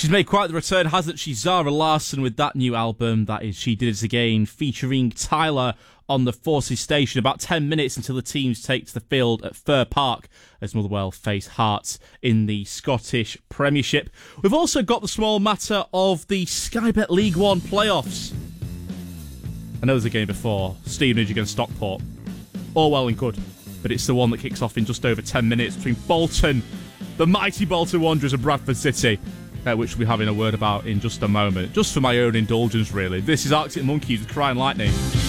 She's made quite the return, hasn't she? Zara Larsson with that new album, that is She Did It Again, featuring Tyler on the Forces station. About 10 minutes until the teams take to the field at Fir Park as Motherwell face Hearts in the Scottish Premiership. We've also got the small matter of the Sky Bet League One playoffs. I know there's a game before, Stevenage against Stockport. All well and good, but it's the one that kicks off in just over 10 minutes between Bolton, the mighty Bolton Wanderers, and Bradford City, which we'll be having a word about in just a moment. Just for my own indulgence, really. This is Arctic Monkeys with Crying Lightning.